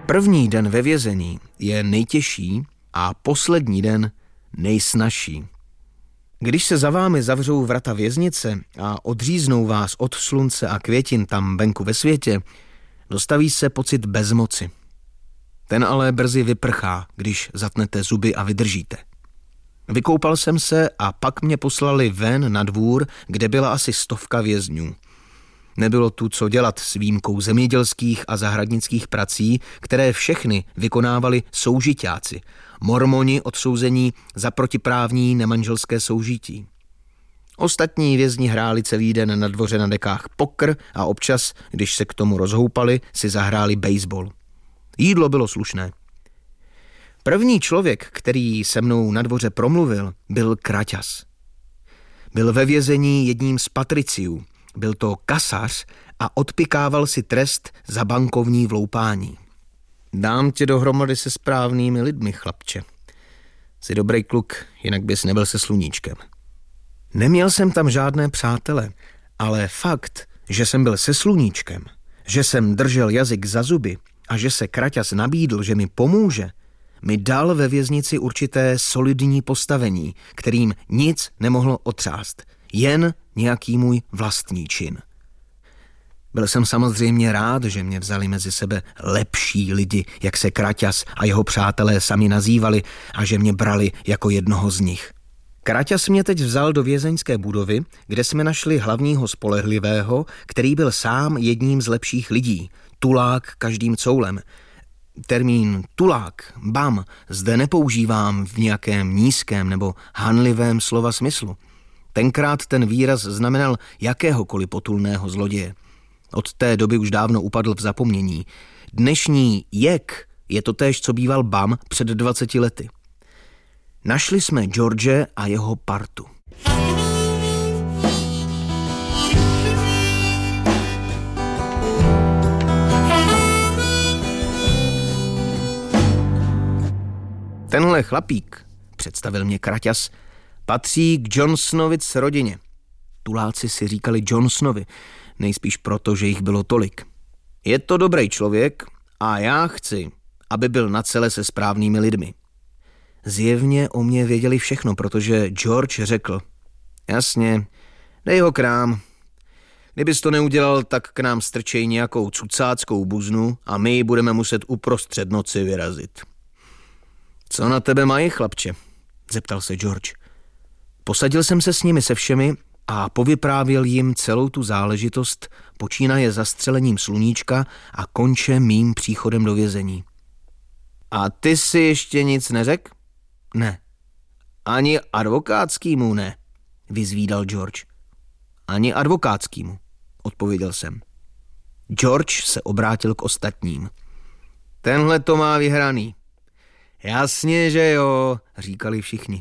První den ve vězení je nejtěžší a poslední den nejsnazší. Když se za vámi zavřou vrata věznice a odříznou vás od slunce a květin tam venku ve světě, dostaví se pocit bezmoci. Ten ale brzy vyprchá, když zatnete zuby a vydržíte. Vykoupal jsem se a pak mě poslali ven na dvůr, kde byla asi 100 vězňů. Nebylo tu co dělat s výjimkou zemědělských a zahradnických prací, které všechny vykonávali soužiťáci, mormoni odsouzení za protiprávní nemanželské soužití. Ostatní vězni hráli celý den na dvoře na dekách pokr a občas, když se k tomu rozhoupali, si zahráli baseball. Jídlo bylo slušné. První člověk, který se mnou na dvoře promluvil, byl Kraťas. Byl ve vězení jedním z patriciů. Byl to kasař a odpikával si trest za bankovní vloupání. Dám tě dohromady se správnými lidmi, chlapče. Jsi dobrý kluk, jinak bys nebyl se Sluníčkem. Neměl jsem tam žádné přátele, ale fakt, že jsem byl se Sluníčkem, že jsem držel jazyk za zuby a že se Kraťas nabídl, že mi pomůže, mi dal ve věznici určité solidní postavení, kterým nic nemohlo otřást, jen nějaký můj vlastní čin. Byl jsem samozřejmě rád, že mě vzali mezi sebe lepší lidi, jak se Kraťas a jeho přátelé sami nazývali, a že mě brali jako jednoho z nich. Kraťas mě teď vzal do vězeňské budovy, kde jsme našli hlavního spolehlivého, který byl sám jedním z lepších lidí, tulák každým coulem. Termín tulák, bam, zde nepoužívám v nějakém nízkém nebo hanlivém slova smyslu. Tenkrát ten výraz znamenal jakéhokoliv potulného zloděje. Od té doby už dávno upadl v zapomnění. Dnešní jek je totéž, co býval bam před 20 lety. Našli jsme George a jeho partu. Tenhle chlapík, představil mě Kraťas, patří k Johnsonovic rodině. Tuláci si říkali Johnsonovi, nejspíš proto, že jich bylo tolik. Je to dobrý člověk a já chci, aby byl na cele se správnými lidmi. Zjevně o mě věděli všechno, protože George řekl: jasně, dej ho k nám. Kdybys to neudělal, tak k nám strčej nějakou cucáckou buznu a my budeme muset uprostřed noci vyrazit. Co na tebe mají, chlapče? Zeptal se George. Posadil jsem se s nimi se všemi a povyprávěl jim celou tu záležitost, počínaje zastřelením Sluníčka a konče mým příchodem do vězení. A ty si ještě nic neřekl? Ne. Ani advokátskýmu ne, vyzvídal George. Ani advokátskýmu, odpověděl jsem. George se obrátil k ostatním. Tenhle to má vyhraný. Jasně, že jo, říkali všichni.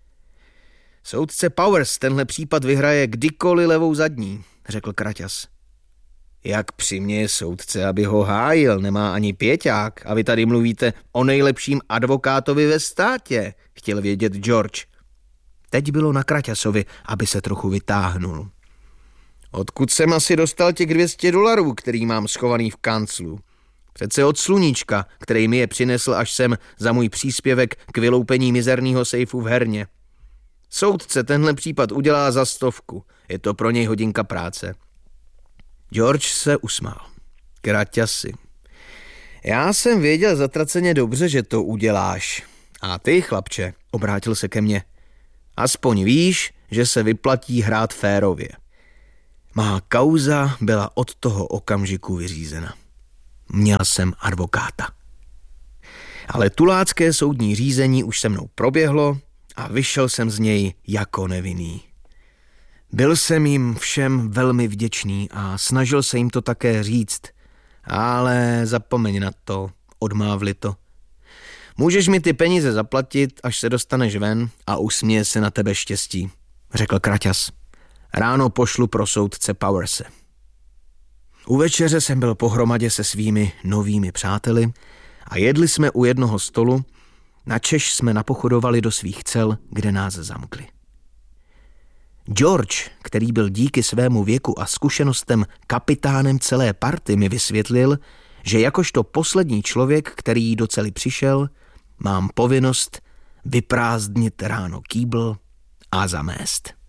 Soudce Powers tenhle případ vyhraje kdykoliv levou zadní, řekl Kraťas. Jak přiměje soudce, aby ho hájil, nemá ani pěťák a vy tady mluvíte o nejlepším advokátovi ve státě, chtěl vědět George. Teď bylo na Kraťasovi, aby se trochu vytáhnul. Odkud jsem asi dostal těch $200, který mám schovaný v kanclu? Přece od Sluníčka, který mi je přinesl až sem za můj příspěvek k vyloupení mizerného sejfu v herně. Soudce tenhle případ udělá za 100. Je to pro něj hodinka práce. George se usmál. Kraťasi. Já jsem věděl zatraceně dobře, že to uděláš. A ty, chlapče, obrátil se ke mně. Aspoň víš, že se vyplatí hrát férově. Má kauza byla od toho okamžiku vyřízena. Měl jsem advokáta. Ale tulácké soudní řízení už se mnou proběhlo a vyšel jsem z něj jako nevinný. Byl jsem jim všem velmi vděčný a snažil se jim to také říct, ale zapomeň na to, odmávli to. Můžeš mi ty peníze zaplatit, až se dostaneš ven a usměje se na tebe štěstí, řekl Kraťas. Ráno pošlu pro soudce Powerse. U večeře jsem byl pohromadě se svými novými přáteli a jedli jsme u jednoho stolu, načež jsme napochodovali do svých cel, kde nás zamkli. George, který byl díky svému věku a zkušenostem kapitánem celé party, mi vysvětlil, že jakožto poslední člověk, který do cely přišel, mám povinnost vyprázdnit ráno kýbl a zamést.